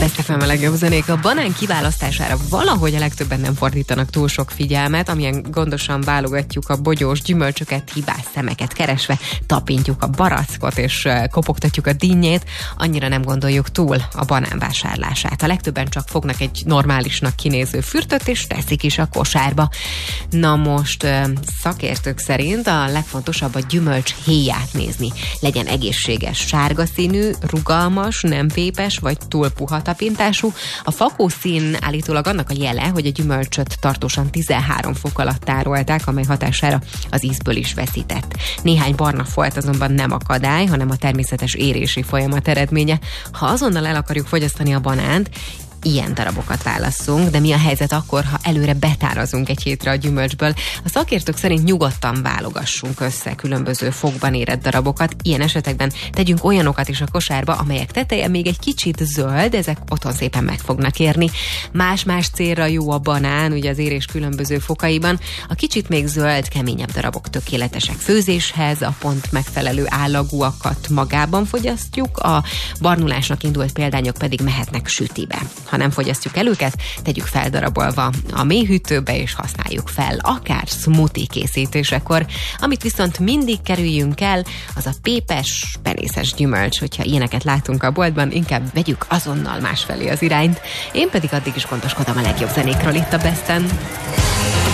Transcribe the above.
Best FM a legjobb zenék. A banán kiválasztására valahogy a legtöbben nem fordítanak túl sok figyelmet, amilyen gondosan válogatjuk a bogyós gyümölcsöket, hibás szemeket keresve, tapintjuk a barackot és kopogtatjuk a dinnyét, annyira nem gondoljuk túl a banán vásárlását. A legtöbben csak fognak egy normálisnak kinéző fürtöt és teszik is a kosárba. Na most szakértők szerint a legfontosabb a gyümölcs héját nézni. Legyen egészséges, sárga színű, rugalmas, nem pépes vagy túl puha tapintású. A fakószín állítólag annak a jele, hogy a gyümölcsöt tartósan 13 fok alatt tárolták, amely hatására az ízből is veszített. Néhány barna folt azonban nem akadály, hanem a természetes érési folyamat eredménye. Ha azonnal el akarjuk fogyasztani a banánt, ilyen darabokat válasszunk, de mi a helyzet akkor, ha előre betárazunk egy hétre a gyümölcsből? A szakértők szerint nyugodtan válogassunk össze különböző fokban érett darabokat. Ilyen esetekben tegyünk olyanokat is a kosárba, amelyek teteje még egy kicsit zöld, ezek otthon szépen meg fognak érni. Más-más célra jó a banán, ugye az érés különböző fokaiban. A kicsit még zöld, keményebb darabok tökéletesek főzéshez, a pont megfelelő állagúakat magában fogyasztjuk, a barnulásnak indult példányok pedig mehetnek sütibe. Ha nem fogyasztjuk el őket, tegyük feldarabolva a mélyhűtőbe és használjuk fel, akár smoothie készítésekor. Amit viszont mindig kerüljünk el, az a pépes, penészes gyümölcs. Hogyha ilyeneket látunk a boltban, inkább vegyük azonnal másfelé az irányt. Én pedig addig is gondoskodom a legjobb zenékről itt a Besten.